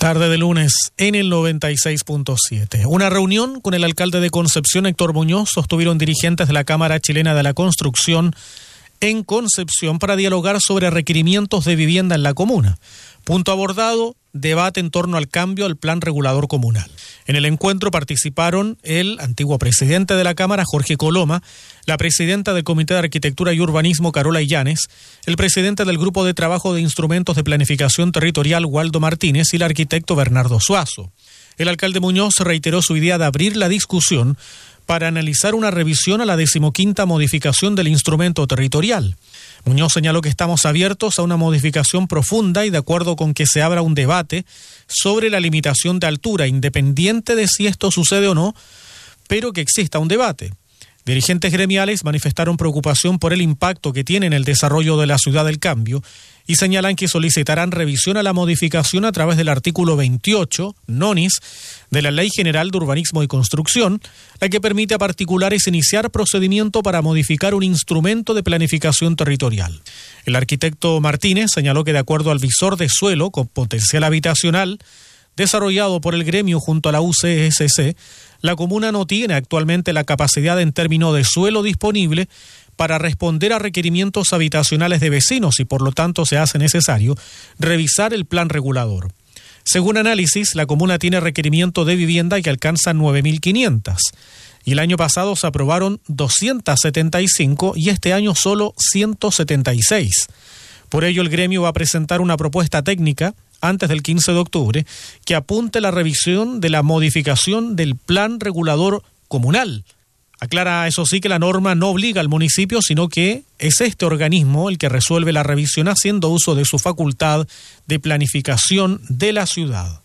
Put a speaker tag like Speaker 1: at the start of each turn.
Speaker 1: Tarde de lunes en el 96.7. Una reunión con el alcalde de Concepción, Héctor Muñoz, sostuvieron dirigentes de la Cámara Chilena de la Construcción en Concepción para dialogar sobre requerimientos de vivienda en la comuna. Punto abordado, debate en torno al cambio al plan regulador comunal. En el encuentro participaron el antiguo presidente de la Cámara, Jorge Coloma, la presidenta del Comité de Arquitectura y Urbanismo, Carola Illanes, el presidente del Grupo de Trabajo de Instrumentos de Planificación Territorial, Waldo Martínez, y el arquitecto Bernardo Suazo. El alcalde Muñoz reiteró su idea de abrir la discusión para analizar una revisión a la 15ª modificación del instrumento territorial. Muñoz señaló que estamos abiertos a una modificación profunda y de acuerdo con que se abra un debate sobre la limitación de altura, independiente de si esto sucede o no, pero que exista un debate. Dirigentes gremiales manifestaron preocupación por el impacto que tiene en el desarrollo de la ciudad del cambio y señalan que solicitarán revisión a la modificación a través del artículo 28, nonis, de la Ley General de Urbanismo y Construcción, la que permite a particulares iniciar procedimiento para modificar un instrumento de planificación territorial. El arquitecto Martínez señaló que de acuerdo al visor de suelo con potencial habitacional, desarrollado por el gremio junto a la UCSC, la comuna no tiene actualmente la capacidad en términos de suelo disponible para responder a requerimientos habitacionales de vecinos y por lo tanto se hace necesario revisar el plan regulador. Según análisis, la comuna tiene requerimiento de vivienda que alcanza 9.500 y el año pasado se aprobaron 275 y este año solo 176. Por ello el gremio va a presentar una propuesta técnica antes del 15 de octubre que apunte la revisión de la modificación del plan regulador comunal. Aclara, eso sí, que la norma no obliga al municipio, sino que es este organismo el que resuelve la revisión haciendo uso de su facultad de planificación de la ciudad.